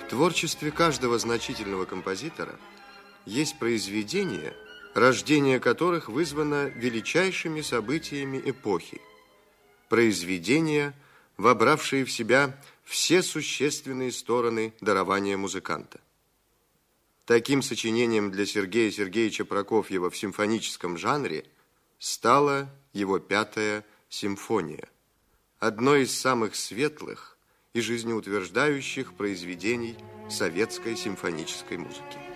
творчестве каждого значительного композитора есть произведения, рождение которых вызвано величайшими событиями эпохи. Произведения, вобравшие в себя все существенные стороны дарования музыканта. Таким сочинением для Сергея Сергеевича Прокофьева в симфоническом жанре стала его 5-я симфония, одно из самых светлых и жизнеутверждающих произведений советской симфонической музыки.